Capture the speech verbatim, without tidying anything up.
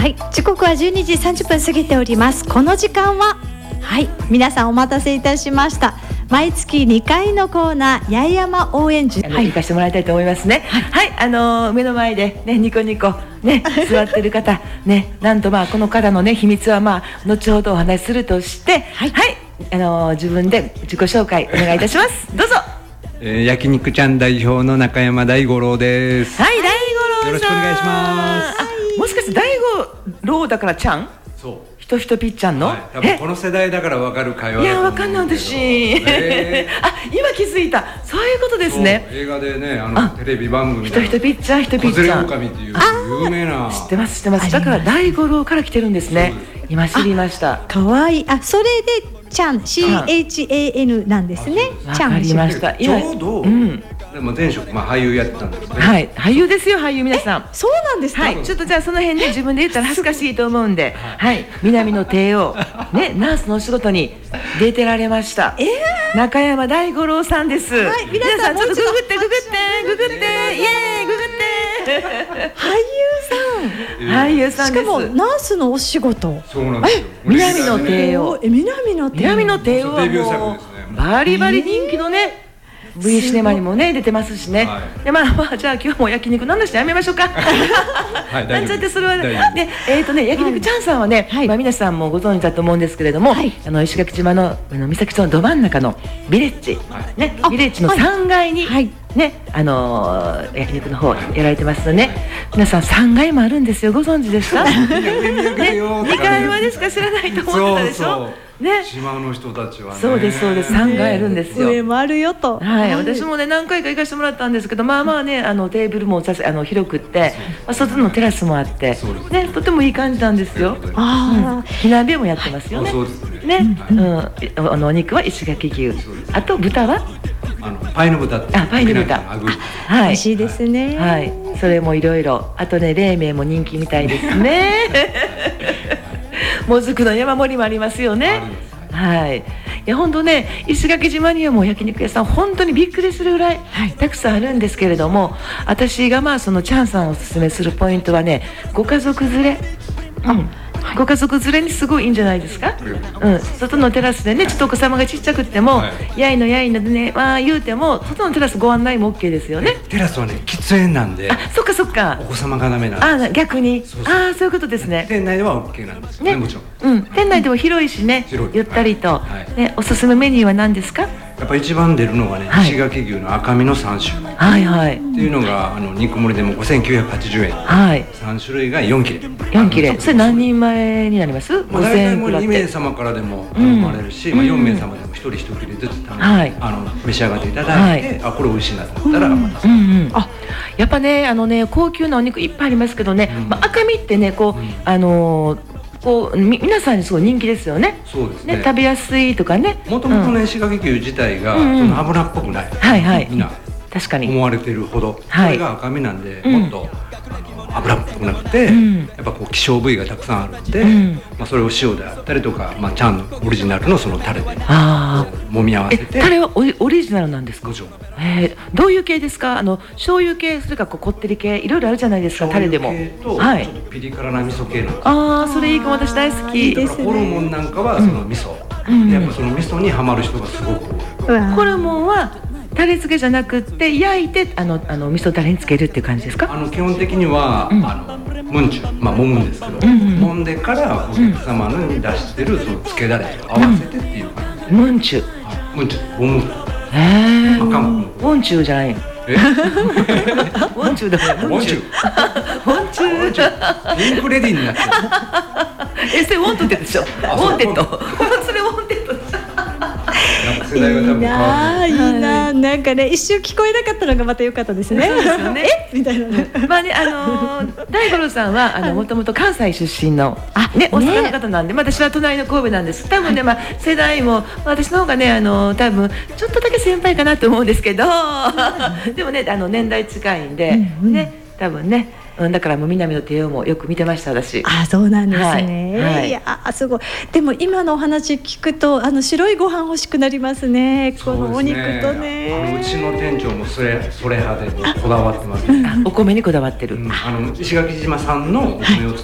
はい、時刻はじゅうにじさんじゅっぷん過ぎております。この時間は、はい、皆さんお待たせいたしました。毎月にかいのコーナー、八重山応援樹、 はい、行かせてもらいたいと思いますね。はい、はい、あのー、目の前でね、ニコニコね、座ってる方ね、なんとまあこの方のね秘密はまあ後ほどお話しするとして、はい、はい、あのー、自分で自己紹介お願いいたします。どうぞ。 えー、焼肉ちゃん代表の中山大五郎です。 はい、大五郎さん、 よろしくお願いします。 あ、もしかして大五郎だからちゃん？そう。ひとひとぴっちゃんの、はい、 多分この世代だから分かる会話だと思うんだけど。いや、分かんない私、えー、あ、今気づいた。そういうことですね。 映画でね、あのテレビ番組ひとひとぴっちゃん、ひとぴっちゃん、 小連れ狼っていう有名な、 知ってます知ってます。だから大五郎から来てるんですね。今知りました。 かわいい。あ、それでちゃん シーエイチエーエヌ なんですね。 わかりました。 ちょうど、うん、でも前職、まあ、俳優やってたんですね。 はい、俳優ですよ、俳優皆さん。 そうなんですか。 はい、ちょっとじゃあその辺で自分で言ったら恥ずかしいと思うんで、はい、南の帝王ね、ナースのお仕事に出てられました、えー、中山大五郎さんです。はい、皆さんちょっとググってググってググって、イエーイ、ググって俳優さん、俳優さんです。 しかもナースのお仕事。 そうなんですよ。 南の帝王、 南の帝王、 南の帝王はもうバリバリ人気のね、V シネマにもね出てますしね。はい、でまあまあじゃあ今日も焼肉の話やめましょうか。はい、なんちゃってそれはね。でえっとね、焼肉ちゃんさんはね、はい、まあ皆さんもご存知だと思うんですけれども、はい、あの石垣島のあの三崎町のど真ん中のビレッジ、はい、ね、ビレッジのさんがいに、はい、ね、あのー、焼肉の方やられてますので、ね、皆さんさんがいもあるんですよ。ご存知ですか？ね、にかいまでしか知らないと思ってたでしょ。そうそうね、 島の人たちはね。 そうですそうです。さんがいあるんですよ。 上もあるよと。 はい、私もね何回か行かせてもらったんですけど、まあまあね、あのテーブルもさせあの広くって、まあ、外のテラスもあって、ね、とてもいい感じなんですよ。ああ、火鍋もやってますよね。ね、うん、あのお肉は石垣牛、あと豚はあのパイの豚って。 あ、パイの豚。はい、 美味しいですね。 はい、それもいろいろ、あとね冷麺も人気みたいですね。もずくの山盛りもありますよね。はい、いや本当ね、石垣島にはもう焼肉屋さん本当にびっくりするぐらいたくさんあるんですけれども、私がまあそのチャンさんをおすすめするポイントはね、ご家族連れ、うん、ご家族連れにすごいいいんじゃないですか。うん、外のテラスでね、ちょっとお子様がちっちゃくっても、はい、やいのやいのでね、まあ言うても外のテラスご案内も OK ですよね。 テラスはね喫煙なんで。 あ、そっかそっか。 お子様がダメなんで。 あ、逆に。そうそう、あ、そういうことですね。 店内では OK なんですね、ね、もちろん。うん、 店内でも広いしね、ゆったりと、はいね、おすすめメニューは何ですか？ やっぱ一番出るのがね、はい、石垣牛の赤身のさん種類、 はいはい、 っていうのがあの肉盛りでもごせんきゅうひゃくはちじゅうえん、 はい、 さん種類がよん切れ、 よん切れ、それ何人前になります？ まあ、大体もうにめいさまからでも頼まれるし、うん、まあ、よんめいさまでもひとりひと切れずつ頼んで、はい、あの召し上がっていただいて、はい、あ、これ美味しいなと思ったら、うんうんうん、 あ、やっぱね、あのね、高級なお肉いっぱいありますけどね、うん、まあ、赤身ってね、こう、うん、あのーこうみ皆さんにすごい人気ですよね。 そうですね。 ね、食べやすいとかね。 もともとね、石垣牛自体が、うん、その油っぽくない。 はいはい。 みんな確かに思われてるほど、 はい、 それが赤身なんで、うん、もっとあの油っぽくなくて、うん、やっぱこう希少部位がたくさんあるんで、うん、まあそれを塩であったりとか、まあちゃんのオリジナルのそのタレで揉み合わせて。 タレはオリ、オリジナルなんですか？ もちろん。 えー、どういう系ですか？あの醤油系、それからこうこってり系、いろいろあるじゃないですか。タレでも。 はい。ちょっとピリ辛な味噌系なんです。 ああ、それいいかも、私大好き。 だからホルモンなんかはその味噌、うん、やっぱその味噌にはまる人がすごく多い。 ホルモンはタレ漬けじゃなくって焼いてあのあの味噌タレにつけるっていう感じですか？ あの基本的には、うん、あのムンチュ、まあ揉むんですけど、うんうん、揉んでからお客様に出してるその漬けだれと合わせてっていう感じ。 ムンチュ。 ムンチュ、揉む。 へえ。赤も。ウォンチューじゃない。え？ウォンチューだから。 ウォンチュー。 ウォンチュー。 インクレディーになってる。 え、それウォントってでしょ。ウォンテッド。それウォンテッド。 いいな、いいな、なんかね、一瞬聞こえなかったのがまた良かったですね。えみたいなね。 まあね、あの大五郎さんはあのもともと関西出身のね、大阪の方なんで、私は隣の神戸なんです。多分ね、まあ世代も私の方がね、あの多分ちょっとだけ先輩かなと思うんですけど、でもね、あの年代近いんでね、多分ね。うん、だからもう南の帝王もよく見てました私。 あ、そうなんですね。はいはい、いやすごい。でも今のお話聞くとあの白いご飯欲しくなりますね。このお肉とね。 あのうちの店長もそれそれ派でこだわってます、ね。 お米にこだわってる。 うん、あの石垣島産のお米を